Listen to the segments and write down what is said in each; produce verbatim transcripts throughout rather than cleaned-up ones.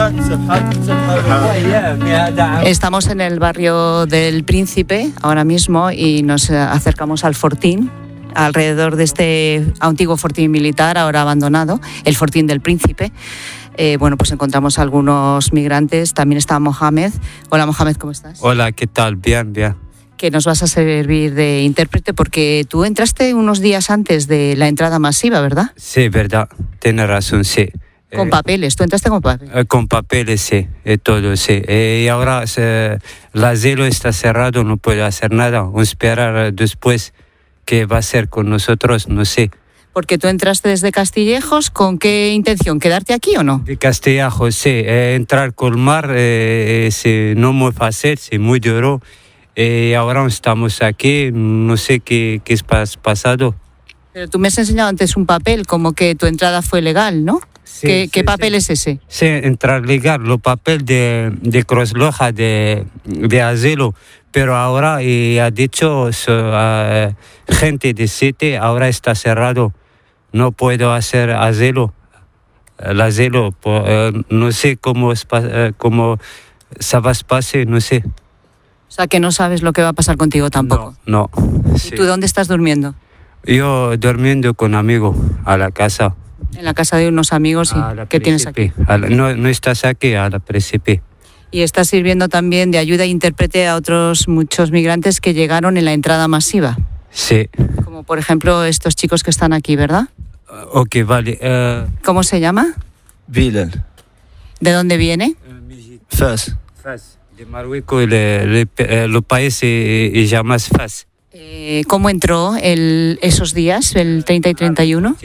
Estamos en el barrio del Príncipe ahora mismo y nos acercamos al fortín, alrededor de este antiguo fortín militar, ahora abandonado, el fortín del Príncipe. Eh, bueno, pues encontramos algunos migrantes, también está Mohamed. Hola Mohamed, ¿cómo estás? Hola, ¿qué tal? Bien, bien. Que nos vas a servir de intérprete porque tú entraste unos días antes de la entrada masiva, ¿verdad? Sí, verdad, tienes razón, sí. Con eh, papeles, ¿tú entraste con papeles? Eh, con papeles, sí, eh, todo, sí. Eh, y ahora eh, el asilo está cerrado, no puedo hacer nada. O esperar después qué va a hacer con nosotros, no sé. Porque tú entraste desde Castillejos, ¿con qué intención? ¿Quedarte aquí o no? De Castillejos, sí. Eh, entrar con el mar eh, es eh, no muy fácil, es muy duro. Y eh, ahora estamos aquí, no sé qué, qué es pas, pasado. Pero tú me has enseñado antes un papel, como que tu entrada fue legal, ¿no? Sí, ¿Qué, sí, ¿qué papel sí. es ese? Sí, entrar legal, los papeles de, de Cruz Roja, de, de asilo. Pero ahora, y ha dicho so, uh, gente de City, ahora está cerrado. No puedo hacer asilo. El asilo, por, uh, no sé cómo, es, uh, cómo se va a pasar, no sé. O sea, que no sabes lo que va a pasar contigo tampoco. No, no. ¿Y Sí. tú dónde estás durmiendo? Yo durmiendo con amigos a la casa. En la casa de unos amigos. ¿Y qué tienes aquí? A la, no, no estás aquí, a la Príncipe. Y estás sirviendo también de ayuda e intérprete a otros muchos migrantes que llegaron en la entrada masiva. Sí. Como por ejemplo estos chicos que están aquí, ¿verdad? Uh, ok, vale. Uh, ¿Cómo se llama? Bilal. ¿De dónde viene? Fas. Fas. De Marruecos, le, le, el país se llama Fas. Eh, ¿Cómo entró el, esos días, el treinta y treinta y uno?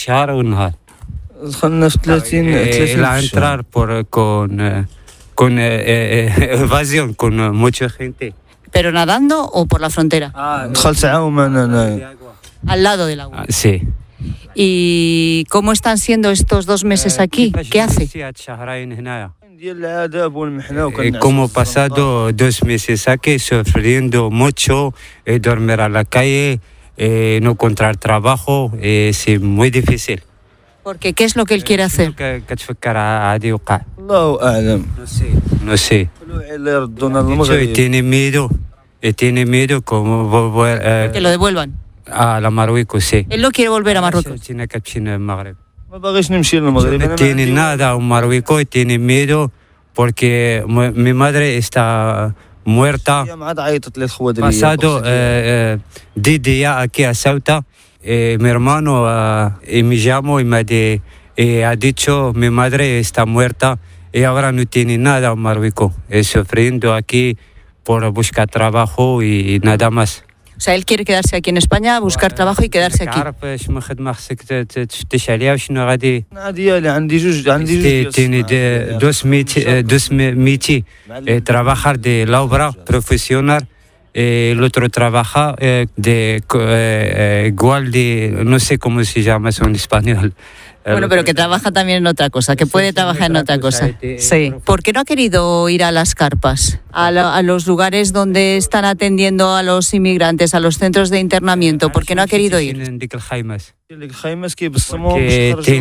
دخلنا في ثلاثين ثلاثين La entrar por, con, con eh, eh, evasión, con mucha gente. ¿Pero nadando o por la frontera? دخلت عام انا Al lado del agua. Ah, sí. ¿Y cómo están siendo estos dos meses aquí? ¿Qué hace? ديال العذاب والمحنه Eh, como pasado dos meses aquí, sufriendo mucho, eh, dormir a la calle, eh, no encontrar trabajo, eh, es muy difícil. Porque ¿qué es lo que él quiere hacer? ¿Qué تفكر عادي يوقع؟ الله اعلم No sé. No sé. اللي يردونا Y للمغرب tiene miedo, y tiene miedo como volver eh, Que lo devuelvan. a la Marruecos, sí. Él no quiere volver a Marruecos. Tiene que ir al Magreb. ما باغيش نمشي للمغرب No tiene nada en Marruecos y tiene miedo porque mu- mi madre está muerta. هي مع عيطت لي الخوه ديالي Pasado eh, eh, diez días aquí a Ceuta, eh, mi hermano eh, y me llamó y me de, eh, ha dicho mi madre está muerta y ahora no tiene nada en Marruecos. Es sufriendo aquí por buscar trabajo y nada más. O sea, él quiere quedarse aquí en España, buscar trabajo y quedarse aquí. عارف شنو خدمة خصك تفتش عليها وشنو غادي انا ديالي عندي جوج عندي جوج tiene de- dos miti- eh, dos me- métiers. Eh, trabajar de la obra profesional, eh, el otro trabaja eh, de co- eh, eh, igual de, no sé cómo se llama eso en español. Bueno, pero que trabaja también en otra cosa, que puede trabajar en otra cosa. Sí. ¿Por qué no ha querido ir a las carpas, a, la- a los lugares donde están atendiendo a los inmigrantes, a los centros de internamiento? ¿Por qué no ha querido ir? ديك الخيمات كيبصموا Que باش تخرجوا